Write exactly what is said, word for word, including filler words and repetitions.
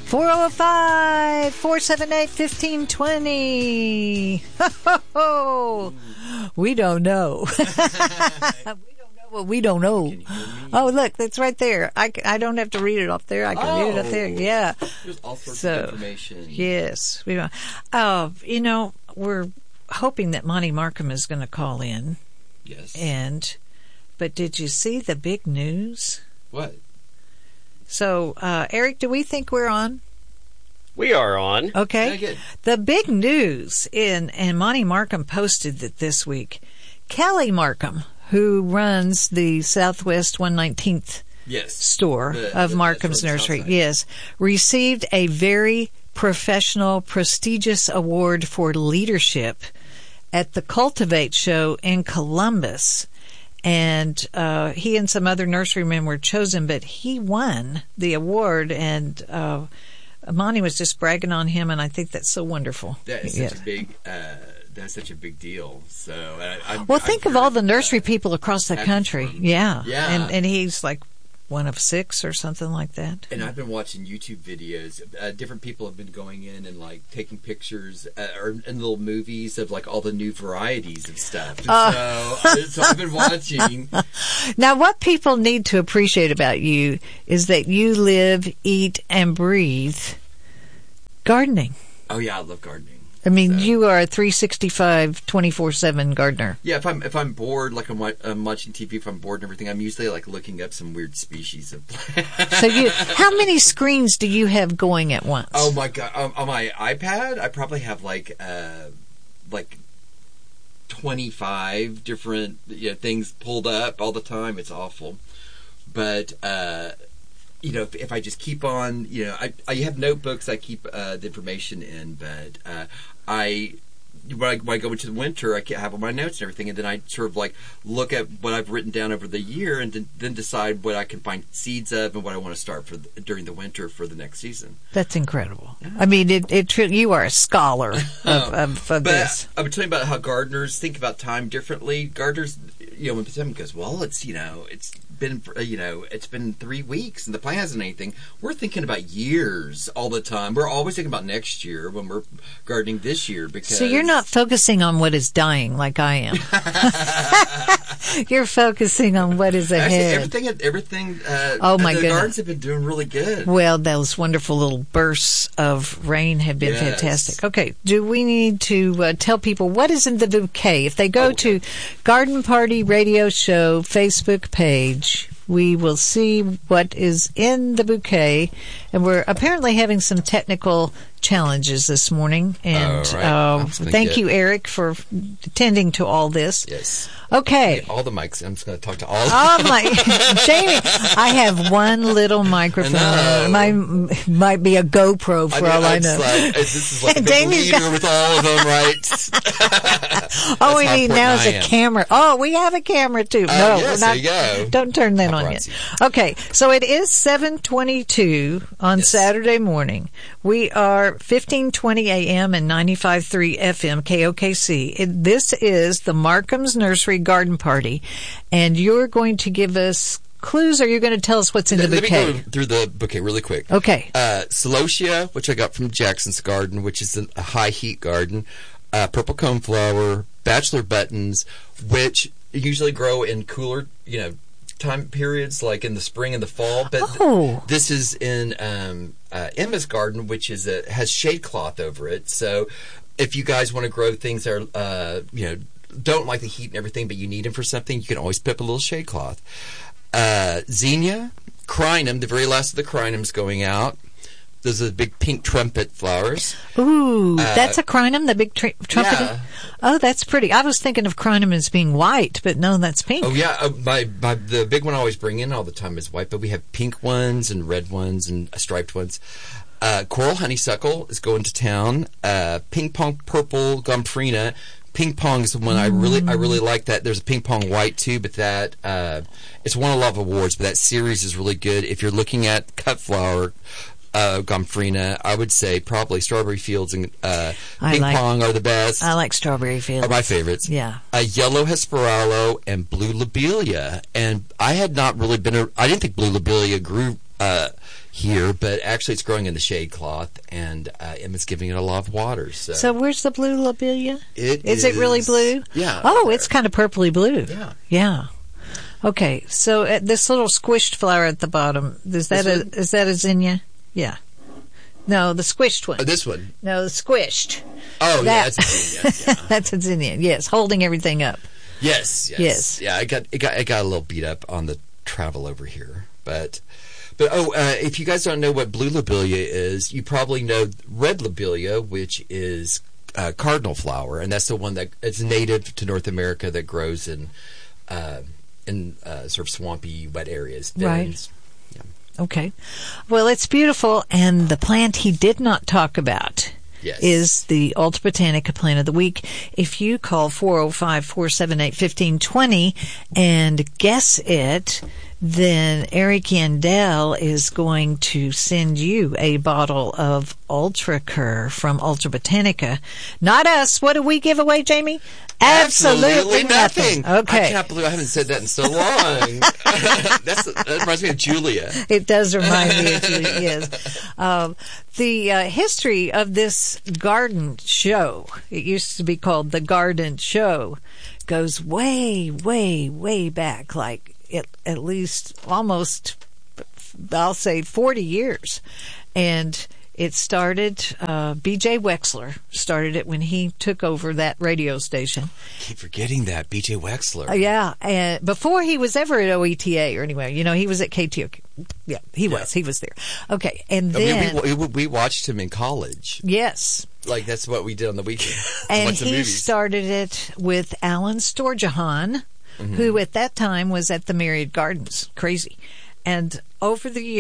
four oh five, four seven eight, one five two zero. Ho, ho, ho. We don't know. We don't know what we don't know. Oh, look, that's right there. I, I don't have to read it up there. I can oh, read it up there. Yeah. There's all sorts so, of information. Yes. We, uh, you know, we're hoping that Monty Markham is going to call in. Yes. And, but did you see the big news? What? So, uh, Eric, do we think we're on? We are on. Okay. Yeah, good. The big news in, and Monty Markham posted that this week, Kelly Markham, who runs the Southwest one nineteenth yes. store the, of the, Markham's the Nursery, yes, received a very professional, prestigious award for leadership at the Cultivate show in Columbus. And uh, he and some other nurserymen were chosen, but he won the award, and uh, Monty was just bragging on him, and I think that's so wonderful. That is yes. such a big, uh, that's such a big deal. So, uh, I'm, well, I'm think very, of all the nursery uh, people across the country. Yeah, yeah, and and he's like one of six or something like that. And I've been watching YouTube videos. Uh, different people have been going in and like taking pictures uh, or in little movies of like all the new varieties of stuff. And uh. so, so I've been watching. Now, what people need to appreciate about you is that you live, eat, and breathe gardening. Oh yeah, I love gardening. I mean, so. You are a three sixty-five, twenty-four seven gardener. Yeah, if I'm if I'm bored, like I'm, I'm watching T V, if I'm bored and everything, I'm usually like looking up some weird species of plants. So you, how many screens do you have going at once? Oh my god! Um, on my iPad, I probably have like uh, like twenty-five different you know, things pulled up all the time. It's awful, but. Uh, You know, if, if I just keep on, you know, I I have notebooks I keep uh, the information in, but uh, I when, I when I go into the winter, I have all my notes and everything, and then I sort of like look at what I've written down over the year, and then, then decide what I can find seeds of and what I want to start for the, during the winter for the next season. That's incredible. I mean, it it you are a scholar of, of, of but this. I'm telling you about how gardeners think about time differently. Gardeners, you know, when someone goes, well, it's you know, it's. been you know it's been three weeks and the plant hasn't anything. We're thinking about years all the time. We're always thinking about next year when we're gardening this year. Because so you're not focusing on what is dying like I am. You're focusing on what is ahead. Actually, everything everything uh, oh my the goodness. gardens have been doing really good. Well, those wonderful little bursts of rain have been yes. fantastic. Okay, do we need to uh, tell people what is in the bouquet? If they go oh, okay. to Garden Party Radio Show Facebook page, we will see what is in the bouquet, and we're apparently having some technical challenges this morning. And right. uh, thank get... you, Eric, for attending to all this. Yes. Okay. All the mics. I'm just going to talk to all of oh, them. my. Jamie, I have one little microphone. Might, might be a GoPro for I mean, all I know. know. Like, this is like a Jamie's leader got... with all of them, right? all we need now is a camera. Oh, we have a camera, too. Uh, no, yes, we're not. There you go. Don't turn that on yet. Okay, so it is seven twenty-two on yes. Saturday morning. We are fifteen twenty a.m. and ninety-five point three F M K O K C. It, this is the Markham's Nursery Garden Party, and you're going to give us clues, or you're going to tell us what's in the Let bouquet? Let me go through the bouquet really quick. Okay. Uh, Celosia, which I got from Jackson's Garden, which is a high heat garden. Uh, purple coneflower, bachelor buttons, which usually grow in cooler, you know, time periods, like in the spring and the fall. But oh. th- this is in um, uh, Emma's garden, which is a, has shade cloth over it. So if you guys want to grow things that are, uh, you know, don't like the heat and everything, but you need them for something, you can always put up a little shade cloth. Uh, Zinnia, crinum, the very last of the crinums going out. Those are the big pink trumpet flowers. Ooh, uh, that's a crinum, the big tr- trumpet? Yeah. Oh, that's pretty. I was thinking of crinum as being white, but no, that's pink. Oh, yeah. Uh, my, my, the big one I always bring in all the time is white, but we have pink ones and red ones and uh, striped ones. Uh, coral honeysuckle is going to town. Uh, ping pong purple gomphrena. Ping pong is the one I really I really like. That there's a ping pong white too, but that uh, it's won a lot of awards. But that series is really good. If you're looking at cut flower uh, gomphrena, I would say probably Strawberry Fields and uh, ping like, pong are the best. I like Strawberry Fields. Are my favorites. Yeah. Uh, yellow Hesperalo and blue lobelia, and I had not really been. A, I didn't think blue lobelia grew. Uh, here, but actually it's growing in the shade cloth, and uh, Emma's giving it a lot of water. So, So where's the blue lobelia? it Is it really blue? Yeah. Oh, there. it's kind of purpley blue. Yeah. Yeah. Okay, so uh, this little squished flower at the bottom, is that This a one? is that a zinnia? Yeah. No, the squished one. Oh, this one. No, the squished. Oh, That- yeah, that's a zinnia. Yeah. That's a zinnia. Yes, holding everything up. Yes, yes, Yes. Yeah, I got it got it got a little beat up on the travel over here, but but oh, uh, if you guys don't know what blue lobelia is, you probably know red lobelia, which is uh, cardinal flower, and that's the one that it's native to North America that grows in uh, in uh, sort of swampy, wet areas. Right. Bends. Yeah. Okay. Well, it's beautiful, and the plant he did not talk about Yes. is the Alta Botanica Plant of the Week. If you call four oh five, four seven eight, one five two zero and guess it, then Eric Yandel is going to send you a bottle of Ultra Cur from Ultra Botanica. Not us. What do we give away, Jamie? Absolutely, nothing. Okay. I can't believe I haven't said that in so long. That's that reminds me of Julia. It does remind me of Julia, yes. Um, the uh, history of this garden show, it used to be called the Garden Show, goes way, way, way back, like at, at least almost, I'll say, forty years. And it started, uh, B J Wexler started it when he took over that radio station. Keep forgetting that B J Wexler. Uh, yeah, and before he was ever at O E T A or anywhere, you know, he was at K T O Q. Yeah, he was. He was there. Okay, and I mean, then we, we, we watched him in college. yes, Like, that's what we did on the weekend. and Watch the he movies. started it with Alan Storjahan, who at that time was at the Myriad Gardens. Crazy, and over the years.